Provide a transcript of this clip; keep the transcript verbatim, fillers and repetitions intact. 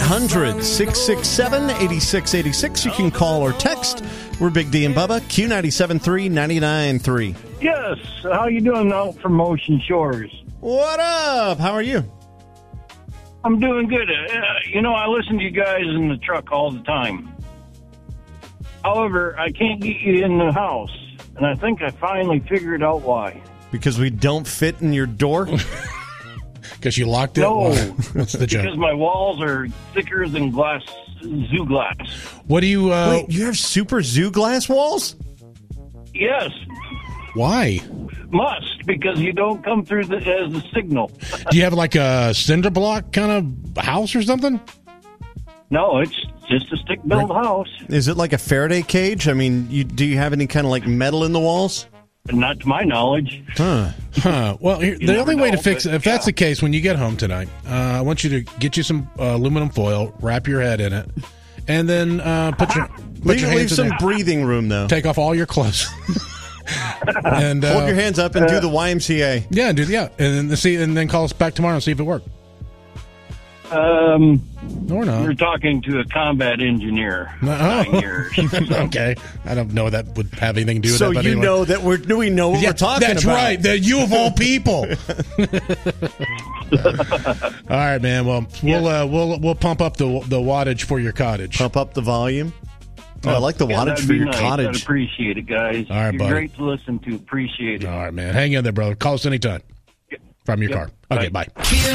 hundred, six six seven, eight six eight six. You can call or text. We're Big D and Bubba, Q ninety-seven point three, ninety-nine point three. Yes. How you doing out from Ocean Shores? What up? How are you? I'm doing good. Uh, you know, I listen to you guys in the truck all the time. However, I can't get you in the house, and I think I finally figured out why. Because we don't fit in your door? Because you locked it? No. What's the joke? Because my walls are thicker than glass, zoo glass. What do you... Uh, Wait, you have super zoo glass walls? Yes. Why? Must, because you don't come through the, as a signal. Do you have like a cinder block kind of house or something? No, it's just a stick-built house. Is it like a Faraday cage? I mean, you, do you have any kind of like metal in the walls? Not to my knowledge. Huh. Huh. Well, here, the only way know, to fix it, if yeah. that's the case, when you get home tonight, uh, I want you to get you some uh, aluminum foil, wrap your head in it, and then uh, put your put Leave, your leave hands in some there. breathing room, though. Take off all your clothes. and uh, Hold your hands up and do the Y M C A. Yeah, do yeah, and then see, and then call us back tomorrow and see if it worked. Um, or not. We're talking to a combat engineer. Oh. Nine years. Okay, I don't know that would have anything to do with So that. But you anyway. know that we're do we know what Yeah, we're talking that's about? That's right. That you of all people. All right, man. Well, we'll uh, we'll we'll pump up the the wattage for your cottage. Pump up the volume. Oh, I like the Yeah, wattage that'd for be your nice. cottage. I'd appreciate it, guys. All right, You're buddy. great to listen to. Appreciate it. All right, man. Hang in there, brother. Call us anytime from your Yep. car. Okay, Bye. bye.